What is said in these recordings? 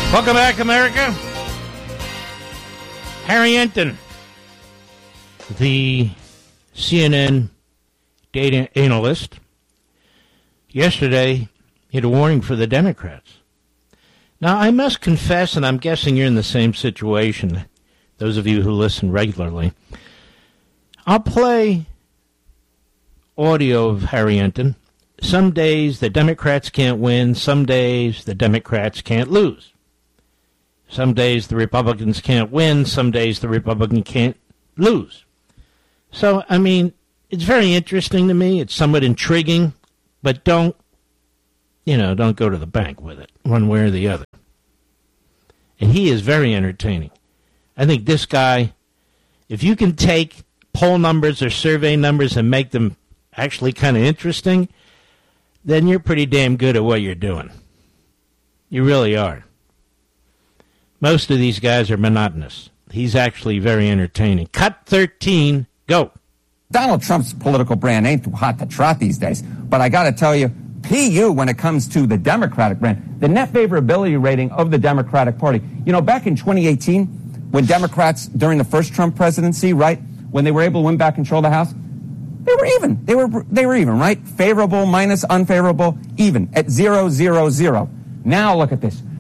Welcome back, America. Harry Enten, the CNN data analyst, yesterday hit a warning for the Democrats. Now, I must confess, and I'm guessing you're in the same situation, those of you who listen regularly. I'll play audio of Harry Enten. Some days the Democrats can't win. Some days the Democrats can't lose. Some days the Republicans can't win. Some days the Republicans can't lose. So, I mean, it's very interesting to me. It's somewhat intriguing, but don't go to the bank with it, one way or the other. And he is very entertaining. I think this guy, if you can take poll numbers or survey numbers and make them actually kind of interesting, then you're pretty damn good at what you're doing. You really are. Most of these guys are monotonous. He's actually very entertaining. Cut 13, go. Donald Trump's political brand ain't too hot to trot these days. But I got to tell you, PU, when it comes to the Democratic brand, the net favorability rating of the Democratic Party. You know, back in 2018, when Democrats, during the first Trump presidency, right, when they were able to win back control of the House, they were even. They were even, right? Favorable minus unfavorable, even at 0-0-0. Now look at this.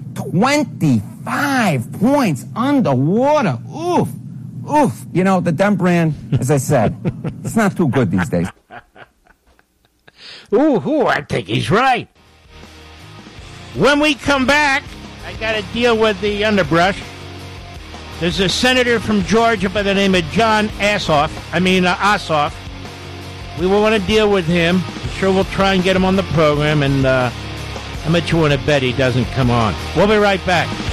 25 points underwater. Oof. Oof. You know, the Dem brand, as I said, it's not too good these days. Ooh, I think he's right. When we come back, I got to deal with the underbrush. There's a senator from Georgia by the name of Jon Ossoff. We will want to deal with him. I'm sure we'll try and get him on the program, and how much you want to bet he doesn't come on? We'll be right back.